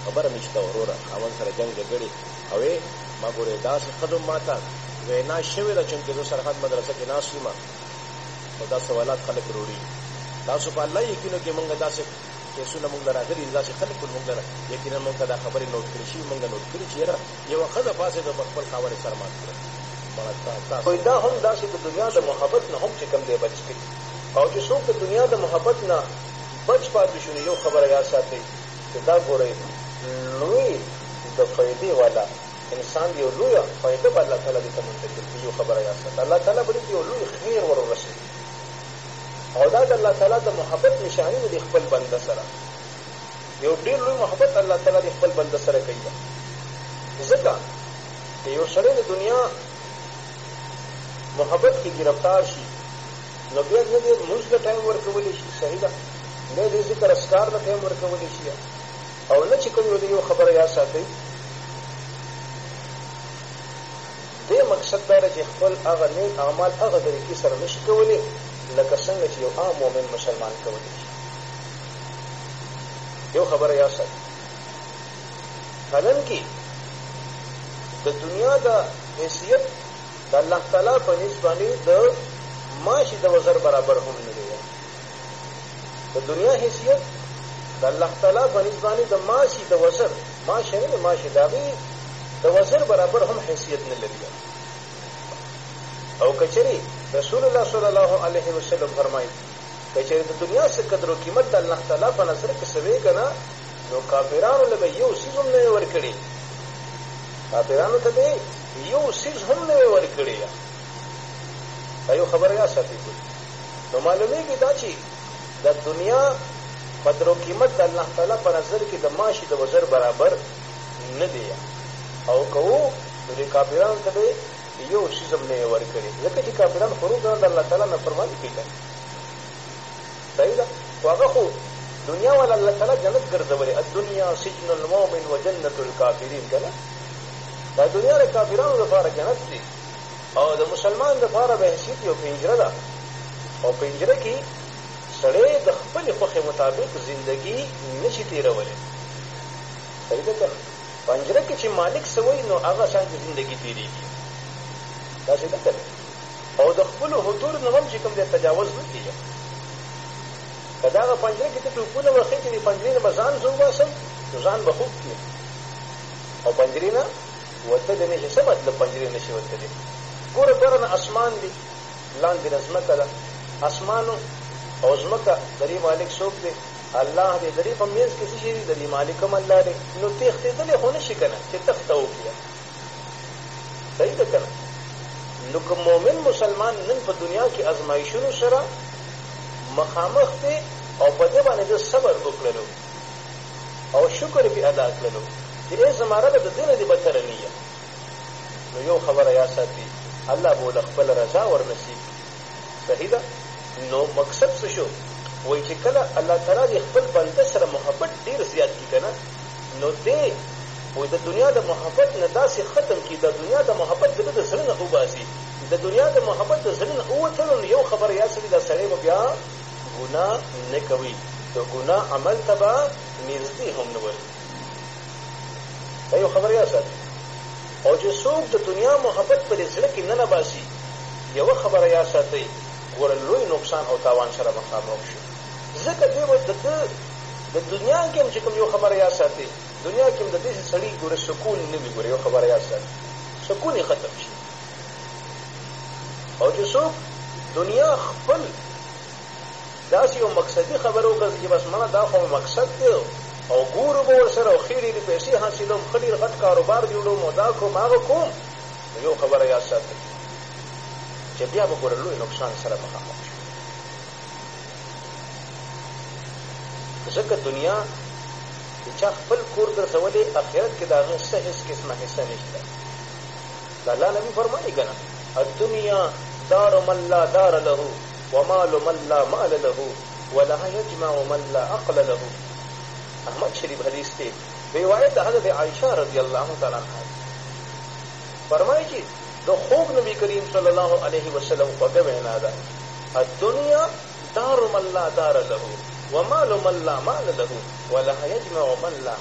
خبره نشته وروره خاوند سره جنګ جګړې اوې ما ګورې داسې قدم ماته وینا شوې ده چې زه سرحد مدرسه کې ناست یم او دا سوالات خلک وروړي تاسو په الله یقینو کې مونږ داسې کیسونه مونږ راغلي داسې خلک مونږ یقینا مونږ دا خبرې نوٹ کړې شي مونږ نوٹ کړې چې یاره یوه ښځه پاسې د خپل خاوند سره مات کړه خو دا هم داسې د دنیا د محبت نه هم چې کوم دی بچ کړي او چې څوک د دنیا د محبت نه بچ پاتې شو یو خبره یاد ساتئ چې دا ګورئ لوی د فایدې والا انسان یو لویه فایده به الله تعالی دې ته منتقل کړي یو خبره یاد ساتئ الله تعالی به دې یو لوی خیر ور ورسوي او دا د الله تعالی د محبت نشانه د خپل بنده سره یو ډېر لوی محبت الله تعالی د خپل بنده سره کوي ځکه چې یو سړی د دنیا محبت کې گرفتار شي نو بیا دې موږ ته ټایم ورکولی شي صحیح ده نه دې ذکر اسکار ته ټایم ورکولی شي او نه چې کوم یو خبره یاد ساتئ دې مقصد دا چې خپل هغه نیک اعمال هغه طریقې سره نشي کولی لکه څنګه چې یو عام مؤمن مسلمان کولی شي یو خبره یاد ساتئ حالانکه د دنیا د حیثیت د الله تعالی په نسبت د ماشي د وزر برابر هم نه دی د دنیا حیثیت د الله تعالی په نسبت د ماشي د وزر ماشي نه ماشي داغي د وزر برابر هم حیثیت نه لري او کچري رسول الله صلی الله علیه وسلم فرمایي کچري د دنیا څخه قدر او قیمت د الله تعالی په نظر کې سوي کنه نو کافرانو له یو سیزم نه ورکړي کافرانو ته یو سیز هم نه ورکړي ایو خبره یا ساتي نو معلومیږي دا چې د دنیا قدر او قیمت د الله تعالی په نظر کې د ماشي د وزر برابر نه دی او کوو د کافرانو ته یو سیزم نه ورکړي ځکه چې کافرانو فروغ د الله تعالی نه فرمایي کوي صحیح ده واغه خو دنیا ولا الله تعالی جنت ګرځولې الدنيا سجن المؤمن وجنة الكافرين کله دا دنیا د کافرانو لپاره جنت دی او د مسلمان لپاره به حیثیت یو پنجره ده او پنجره کې سړی د خپل خوښې مطابق زندگی نشي تیرولی صحیح ده کنه پنجره کې چې مالک سوی نو هغه شان زندگی تیریږي داسې ده کنه او د خپل حضور نه هم چې کوم دی تجاوز نه کیږي که دا هغه پنجره کې ته ټوپونه وخېږي د پنجرې نه به ځان زه وباسم نو ځان به خوب کړي او پنجرې نه وتلی نه شي څه مطلب پنجرې نه شي وتلی ګوره بره نه اسمان دی لاندې نه ځمکه ده اسمانو او ځمکه د دې مالک څوک دی الله دی د دې په منځ کې څه شي دی د دې مالک هم الله دی نو تښتېدلی خو نه شي که نه چې تخته وکړي صحیح ده که نه نو که مؤمن مسلمان نن په دنیا کې ازمایښونو سره مخامخ دی او په دې باندې د صبر وکړلو او شکر پې ادا کړلو چې ای زما ربه د دې نه دې بدتره نه یم نو یو خبره یا ساتي الله به له خپل رضا ورنصیب صحیح ده نو مقصد څه شو وایي چې کله الله تعالی د خپل بنده سره محبت ډېر زیات کړي که نه نو دی وایي د دنیا د محبت نه داسې ختم کړي د دنیا د محبت د ده د زړه نه وباسي د دنیا د محبت د زړه نه ووتلو نو یو خبره یا سړي دا سړی به بیا ګناه نه کوي د ګناه عمل ته به نږدې هم نه ورځي یو خبره یا ساتي او چې څوک د دنیا محبت په زړه کې نه باسي یوه خبره یا ساتئ ګوره لوی نقصان او تاوان سره مخامخ شو ځکه دی به د دنیا کې هم چې کوم یو خبره یا ساتي دنیا کې هم د دې سړي ګوره سکون نه وي ګوره یو خبره یا ساتي سکون یې ختم شي او چې څوک دنیا خپل داسې یو مقصدي خبره وکړي چې بس مړه دا خو مقصد دی او ګورو به ورسره او ښې ډېرې پیسې حاصلوم ښه ډېر غټ کاروبار جوړوم او دا کوم هغه کوم یو خبره یاد ساتئ چې بیا به ګوره لوی نقصان سره مخامخ شو ځکه دنیا چې چا خپل کور ګرځولی اخرت کې د هغه څه هېڅ قسمه حصه نشته د الله نبي فرمایي که نه الدنیا دار من لا دار له ومال من لا مال له ولا يجمع من لا عقل له احمد شریف حدیث دی روایت د حضرت عائشہ رضی اللہ تعالی عنها فرمایي چې د خوب نبی کریم صلی الله علیه وسلم خوږه وینا ده الدنیا دار من لا دار له ومال من لا مال له ولا يجمع من لا